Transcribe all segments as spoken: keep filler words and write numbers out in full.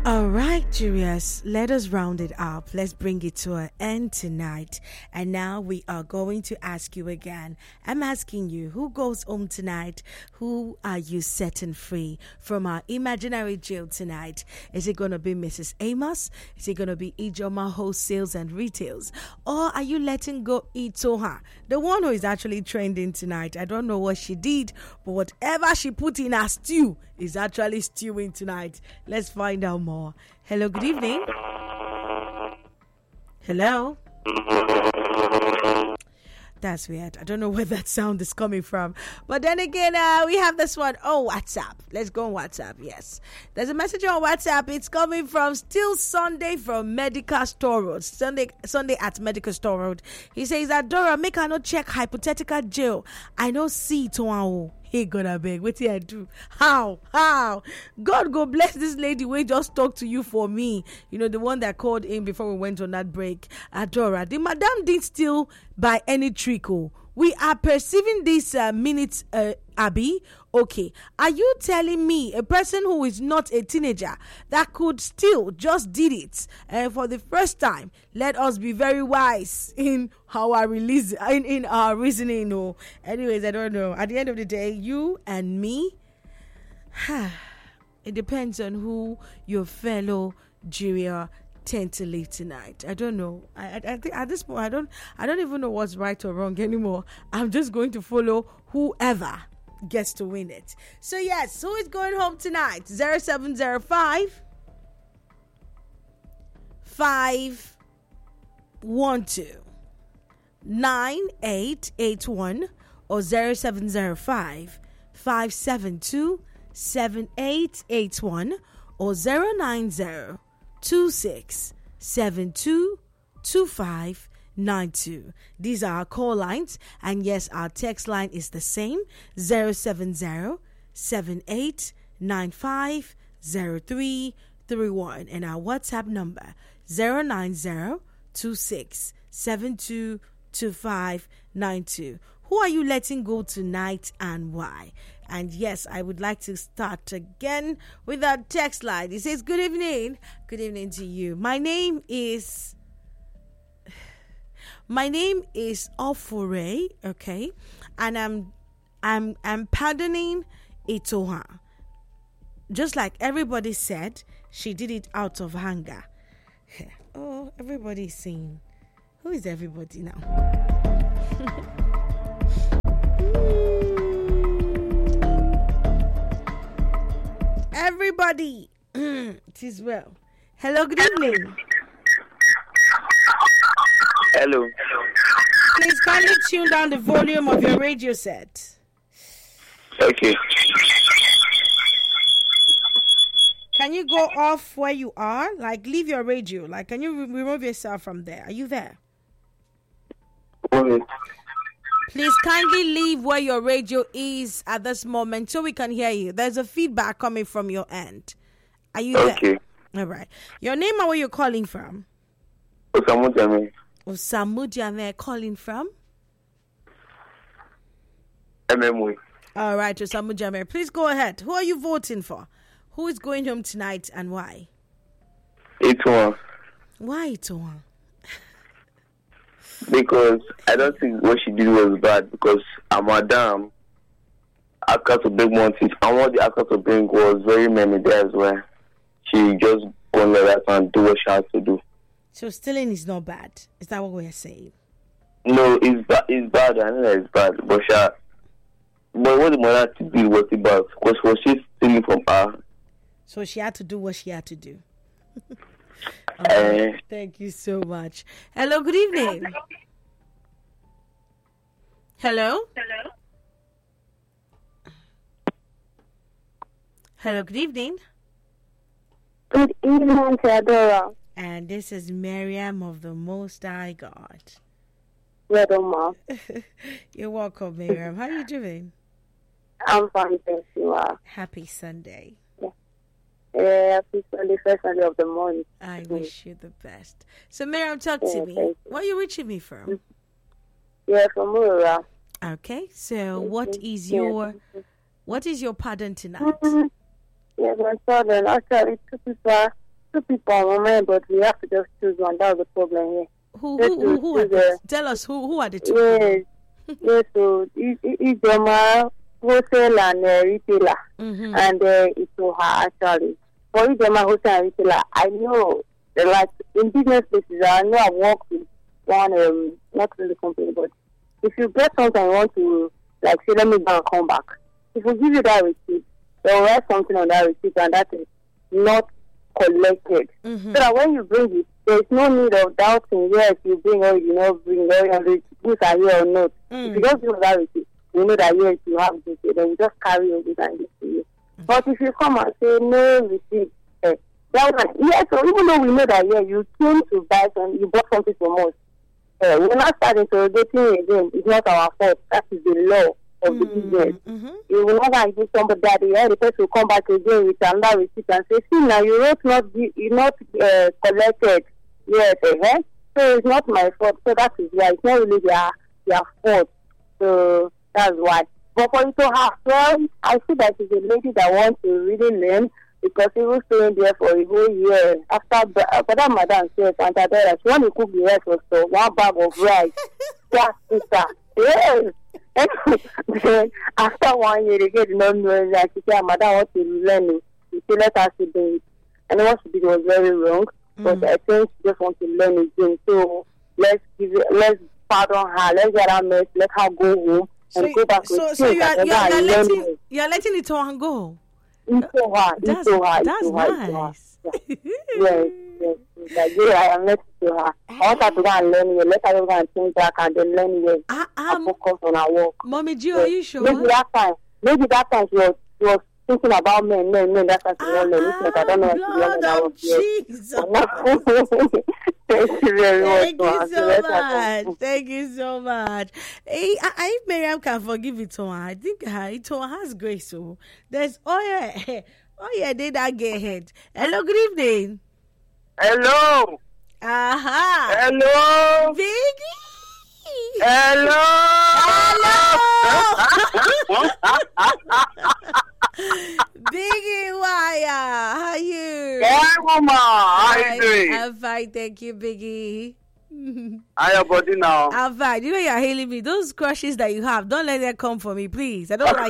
All right, Julius, let us round it up. Let's bring it to an end tonight. And now we are going to ask you again. I'm asking you, who goes home tonight? Who are you setting free from our imaginary jail tonight? Is it going to be Missus Amos? Is it going to be Ijoma Wholesales and Retails? Or are you letting go Itoha, the one who is actually trending tonight? I don't know what she did, but whatever she put in her stew is actually stewing tonight. Let's find out more. Hello, good evening. Hello. That's weird. I don't know where that sound is coming from. But then again, uh, we have this one. Oh, WhatsApp. Let's go on WhatsApp. Yes. There's a message on WhatsApp. It's coming from Still Sunday from Medical Store Road. Sunday Sunday at Medical Store Road. He says, Adora, make her not check hypothetical jail. I know see to Hey, God, I beg. What did I do? How? How? God go bless this lady. We just talk to you for me. You know, the one that called in before we went on that break. Adora, the madam didn't steal by any trick. Oh. We are perceiving this uh, minutes, uh, Abby. Okay. Are you telling me a person who is not a teenager that could still just did it uh, for the first time? Let us be very wise in our release, in, in our reasoning. No. Anyways, I don't know. At the end of the day, you and me, it depends on who your fellow juror tend to leave tonight. I don't know. I, I, I think at this point I don't I don't even know what's right or wrong anymore. I'm just going to follow whoever gets to win it. So yes, who is going home tonight? zero seven zero five five one two nine eight eight one or zero seven zero five five seven two seven eight eight one or zero nine zero two six seven two two five nine two. These are our call lines, and yes, our text line is the same: zero seven zero seven eight nine five zero three three one, and our WhatsApp number zero nine zero two six seven two two five nine two. Who are you letting go tonight and why? And yes, I would like to start again with our text line. It says, good evening. Good evening to you. My name is... My name is Ofure, okay? And I'm I'm I'm pardoning Itoha. Just like everybody said, she did it out of anger. Oh, everybody's saying. Who is everybody now? Everybody, it is well. Hello, good evening. Hello. Please kindly tune down the volume of your radio set. Okay. Can you go off where you are? Like, leave your radio. Like, can you re- remove yourself from there? Are you there? Okay. Please kindly leave where your radio is at this moment so we can hear you. There's a feedback coming from your end. Are you there? Okay. All right. Your name and where you're calling from? Osamu Jame. Osamu Jame, calling from? M M W. All right, Osamu Jame. Please go ahead. Who are you voting for? Who is going home tonight and why? Itoa. Why Itoa? Because I don't think what she did was bad, because a madam asked her to bring one thing, and what the asked her to bring was very many days where she just go on like that and do what she has to do. So stealing is not bad. Is that what we're saying? No, it's, ba- it's bad. I know that it's bad. But, she, but what the mother did was bad, because was she stealing from her. So she had to do what she had to do. Uh, right. Thank you so much. Hello, good evening. Hello? Hello? Hello, good evening. Good evening, Theodora. And this is Miriam of the Most High God. Mom. You're welcome, Miriam. How are you doing? I'm fine, thank you. Uh, Happy Sunday. yeah, yeah, happy Sunday, first Sunday of the month. I Mm. wish you the best. So, Miriam, talk Yeah, to me. thank you. Where are you reaching me from? Yeah, from Mura. Okay, so what Mhm. is Yeah. your what is your pardon tonight? Mhm. Yeah, my son, actually, two people two people on my mind, but we have to just choose one. That was the problem here. Who Just who, who, to who are choose, the, uh, tell us who who are the two? Yes, yes. So it it Ijoma wholesale and uh, retailer, Mm-hmm. and uh, it's to her actually. For Ijoma wholesale and retailer, I know that, like in business places, I know I work with one um not really company, but if you get something and want to like say let me go and come back, if we give you that receipt, they'll write something on that receipt and that is not collected. Mm-hmm. So that when you bring it, there's no need of doubting, yes, you bring or you not bring, or the goods are here or not. Mm. If you just give us that receipt, we know that yes, you have this, then we just carry it and give to you. Mm. But if you come and say no receipt, eh, that one, yes, so even though we know that yeah, you came to buy some, you bought something from us, eh, we're not starting interrogating again. It's not our fault. That is the law of the business. Mm-hmm. You will not give somebody that the other person will come back again with another receipt and say, see now you wrote not you not uh, collected. Yes, eh? So it's not my fault. So that is why it's not really their their fault. So that's why. But for you to have, well, I see that she's a lady that wants to really learn because she was staying there for a whole year. After after that madam says, and that she want to cook the rice or so, one bag of rice. That's sister. Yes. Then after one year, they get not knowing that she said, madam wants to learn it. She said, let her to do it. And what she did was very wrong. But Mm. I think she just wants to learn again. So let's give it, let's pardon her. Let's get her mess. Let her go home and So, go back so, to so school you are, and you are, you are learn letting it. you are letting it on go. Into her, That's into her, that's into her, into her. nice. Yes, yes. yes. Like, yeah, I am next to her. I want her to go and learn it. Let her go and think back and then learn it. Ah, And um, focus on her work. Mommy Gio, Yes. are you sure? Maybe that time, maybe that time she was, she was thinking about men, men, men. That's why she Ah, won't learn. Listen, I don't know what she blood learned. I of was here. Jesus. Thank you very Thank much. you ma. so let her go. much. Thank you so much. Hey, I, I if Miriam can forgive it to her, I think her it has grace. So there's oh yeah, oh yeah, did that get head. Hello, good evening. Hello. Aha. Hello. Biggie. Hello. Hello. Biggie Wire. How are you? Hey, mama. How Hi, you doing? I'm fine, thank you, Biggie. How your body now? I'm fine. You know you're hailing me. Those crushes that you have, don't let them come for me, please. I don't like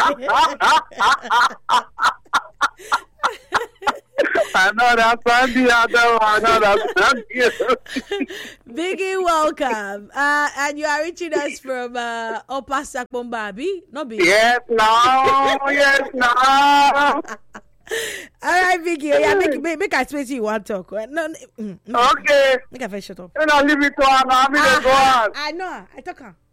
it. I know that Sandy. I know. I know that Sandy. Biggie, welcome. Uh, and you are reaching us from uh, Upper Sakpombabi, not Biggie. Yes, now. Yes, now. All right, Biggie. Oh, yeah, make, make, make I space you want to talk. Uh, No, no, no. Okay. Make I first shut up. You know, leave it to her now. I'm going to go Ah, on. I know. I talk her.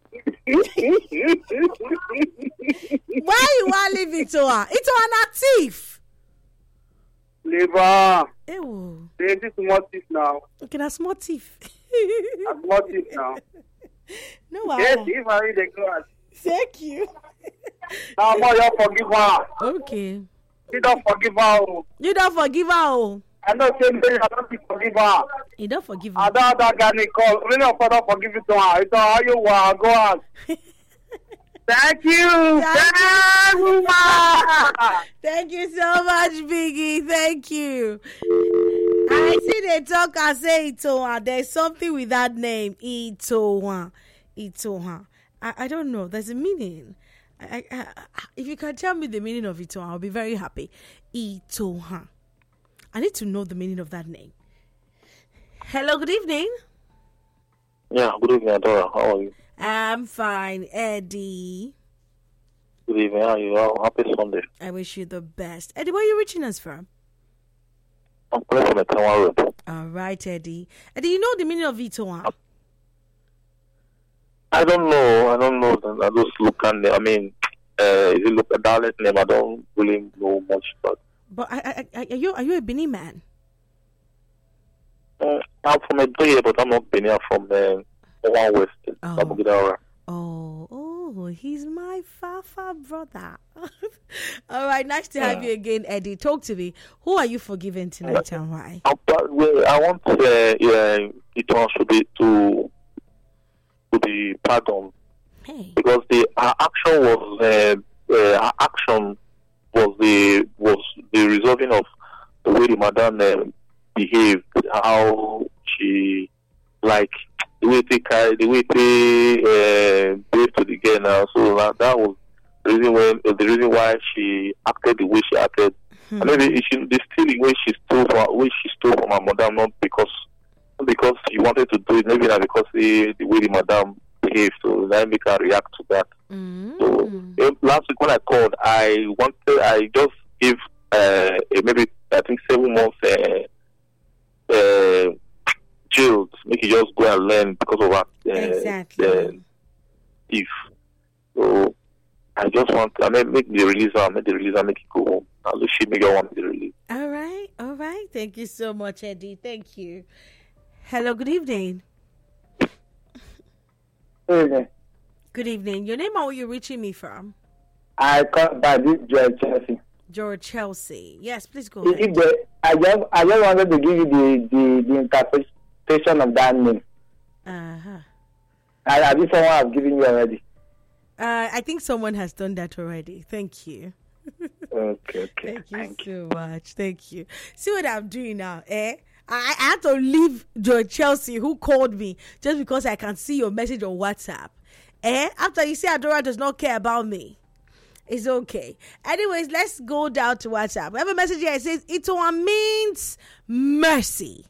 Why you want to leave it to her? It's an thief. Leave her. Ew. This is small thief now. Okay, that's small thief. A small thief now. No, Yes, I. if I read the class. Thank you. Now, more you forgive her. Okay. You don't forgive her. oh. You don't forgive her. Oh. I know same day I don't forgive her. You don't forgive I her. don't have that guy call. Really, I don't forgive it to her. It's how you want. Go on. Thank you. Thank Thank you, ma. Thank you so much, Biggie. Thank you. I see they talk and say Itoha. There's something with that name. Itoha. Itoha. I, I don't know. There's a meaning. I, I, I, if you can tell me the meaning of Itoha, I'll be very happy. Itoha. I need to know the meaning of that name. Hello, good evening. Yeah, good evening, Adora. How are you? I'm fine, Eddie. Good evening. How are you? Oh, happy Sunday. I wish you the best. Eddie, where are you reaching us from? I'm calling from the Tower Road. All right, Eddie. Eddie, you know the meaning of Itoha? I don't know. I don't know. I just look and I mean, uh, if you look at dialect name, I don't really know much about. But I, I, I, are you are you a Benin man? Uh, I'm from a Doye, but I'm not Benin. I'm from uh, One West. Oh. Sabugidara. Oh, oh, he's my Fafa brother. All right, nice to have you again, Eddie. Talk to me. Who are you forgiving tonight and why? Uh, but, well, I want uh, uh, it wants to be to to be pardoned Hey. because the her action was uh, uh, her action was the was the resolving of the way the madam uh, behaved, how she like the way they carry, the way they uh, behave to the girl now. So uh, that was the reason when uh, the reason why she acted the way she acted. Hmm. And maybe she, the stealing way she stole from way she stole from her madam, not because not because she wanted to do it, maybe not because the the way the madam behaved. So that make her react to that. Mm-hmm. So uh, last week when I called, I wanted I just gave uh, maybe I think seven months. Uh, uh, jail to make you just go and learn because of that. Uh, exactly. Uh, if so, I just want I mean make the release and make the release and make it go home. I'll she make you want the release. All right, all right. Thank you so much, Eddie. Thank you. Hello, good evening. Good evening. Good evening. Your name or where you reaching me from? I call by this George Chelsea. George Chelsea. Yes, please go if ahead. The, I just I just wanted to give you the the, the interpretation of that name. Uh-huh. I, I think someone has given you already. Uh, I think someone has done that already. Thank you. Okay, okay. Thank you Thank so you. much. Thank you. See what I'm doing now, eh? I, I had to leave George Chelsea, who called me, just because I can see your message on WhatsApp. Eh? After you say Adora does not care about me. It's okay. Anyways, let's go down to WhatsApp. We have a message here. It says, Itoa means mercy.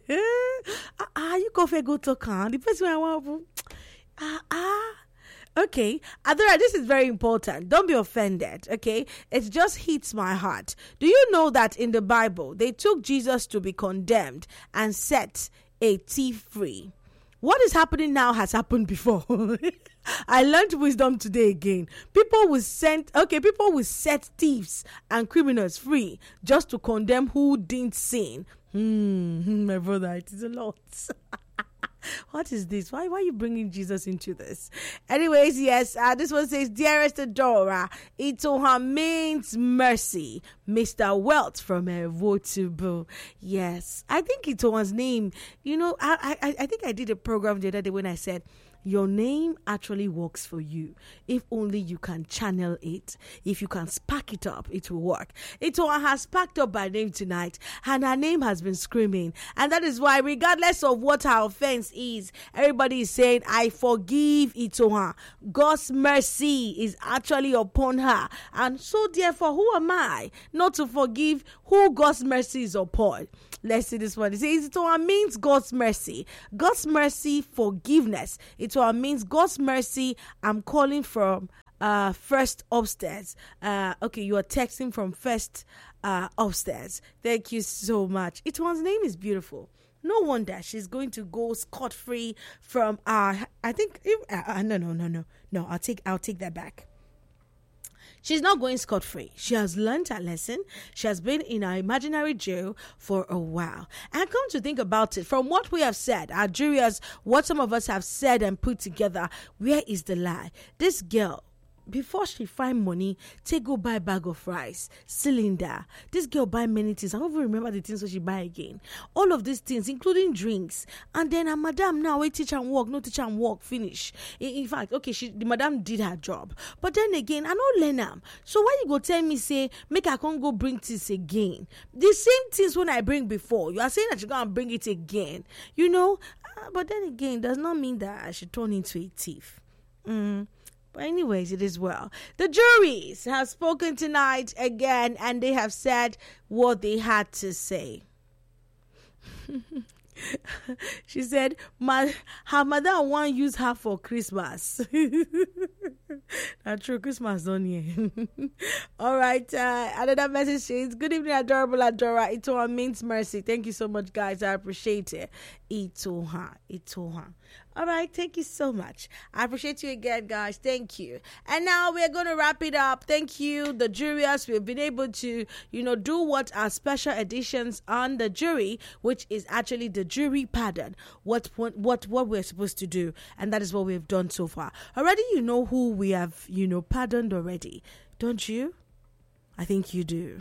Ah, you go for go to can. The person I want. Ah, ah. Okay, Adora, this is very important. Don't be offended, okay? It just hits my heart. Do you know that in the Bible, they took Jesus to be condemned and set a thief free? What is happening now has happened before. I learned wisdom today again. People will send, okay, people will set thieves and criminals free just to condemn who didn't sin. Hmm, my brother, it is a lot. What is this? Why, why are you bringing Jesus into this? Anyways, yes, uh, this one says, Dearest Adora, Itoha means mercy. Mister Welt from Evotubu. Yes, I think Itoha's name, you know, I, I, I think I did a program the other day when I said, your name actually works for you. If only you can channel it. If you can spark it up, it will work. Itoa has sparked up by name tonight, and her name has been screaming. And that is why, regardless of what her offense is, everybody is saying, I forgive Itoa. God's mercy is actually upon her. And so therefore, who am I not to forgive who God's mercy is upon? Let's see this one. It says, Itoa means God's mercy. God's mercy, forgiveness. Itoa means God's mercy. I'm calling from uh, first upstairs. Uh, okay, you are texting from first uh, upstairs. Thank you so much. Itoa's name is beautiful. No wonder she's going to go scot-free from our. Uh, I think. Uh, uh, no, no, no, no, no. I'll take. I'll take that back. She's not going scot-free. She has learned her lesson. She has been in our imaginary jail for a while. And come to think about it, from what we have said, our jurors, what some of us have said and put together, where is the lie? This girl, before she find money, take go buy bag of rice, cylinder. This girl buy many things. I don't even remember the things that she buy again. All of these things, including drinks. And then her madam now, we teach and work, no teach and work, finish. In, in fact, okay, she the madam did her job. But then again, I don't learn them. So why you go tell me, say, make I can't go bring things again? The same things when I bring before. You are saying that you're going to bring it again. You know? Uh, but then again, does not mean that I should turn into a thief. Mm. But anyways, it is well. The juries have spoken tonight again, and they have said what they had to say. She said, "My her mother want use her for Christmas." Not true, Christmas done here. All right, uh, another message says, "Good evening, adorable Adora. Itoha means mercy. Thank you so much, guys. I appreciate it. Itoha, Itoha." All right, thank you so much. I appreciate you again, guys. Thank you. And now we're going to wrap it up. Thank you, the jurors. We've been able to, you know, do what our special editions on the jury, which is actually the jury pardon, what, what, what, what we're supposed to do. And that is what we've done so far. Already, you know who we have, you know, pardoned already. Don't you? I think you do.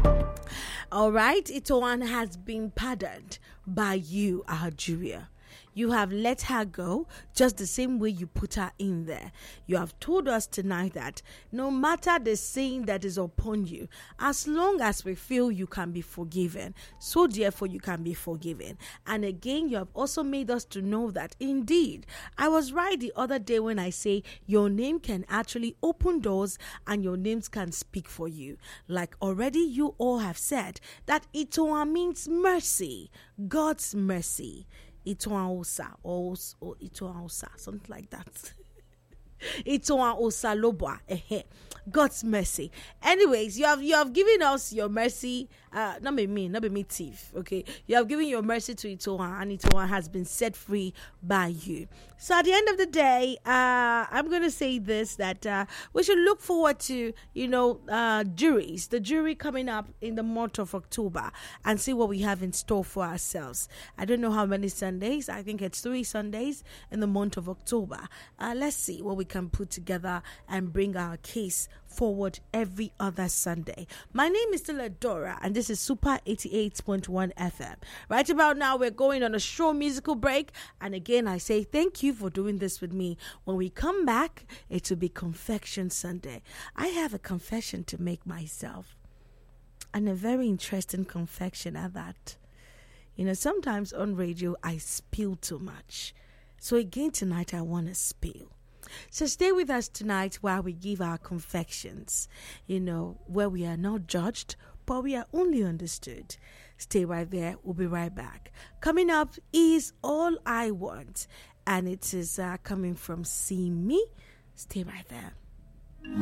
All right, Itoan has been pardoned by you, our juror. You have let her go just the same way you put her in there. You have told us tonight that no matter the sin that is upon you, as long as we feel you can be forgiven, so therefore you can be forgiven. And again, you have also made us to know that indeed, I was right the other day when I say your name can actually open doors and your names can speak for you. Like already you all have said that Itoa means mercy, God's mercy. Itoa Osa or Itoa Osa, something like that. Itoa Osa Lobwa, God's mercy. Anyways, you have you have given us your mercy. Uh, not be me, not be me thief. Okay, you have given your mercy to Itoa, and Itoa has been set free by you. So at the end of the day, uh, I'm gonna say this that uh, we should look forward to you know uh, juries, the jury coming up in the month of October, and see what we have in store for ourselves. I don't know how many Sundays. I think it's three Sundays in the month of October. Uh, let's see what we can put together and bring our case forward every other Sunday. My name is still Adora, and this is Super eighty-eight point one F M. Right about now, we're going on a short musical break, and again, I say thank you for doing this with me. When we come back, it will be Confession Sunday. I have a confession to make myself, and a very interesting confession at that. You know, sometimes on radio, I spill too much. So again, tonight, I want to spill. So stay with us tonight while we give our confessions, you know, where we are not judged, but we are only understood. Stay right there. We'll be right back. Coming up is All I Want, and it is uh, coming from See Me. Stay right there.